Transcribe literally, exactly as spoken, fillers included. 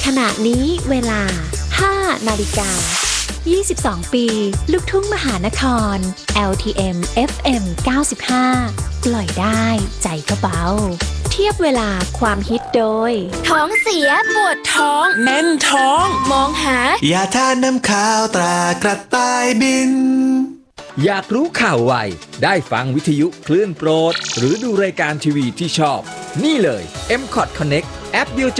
ณะนี้เวลาห้านาฬิกายี่สิบสองปีลูกทุ่งมหานคร แอล ที เอ็ม เอฟ เอ็ม เก้าสิบห้า ปล่อยได้ใจก็เบาเทียบเวลาความฮิตโดยท้องเสียปวดท้องแน่นท้องมองหายาทานน้ำข้าวตรากระต่ายบินอยากรู้ข่าวไวได้ฟังวิทยุคลื่นโปรดหรือดูรายการทีวีที่ชอบนี่เลย เอ็ม คอท Connect แอปเดียว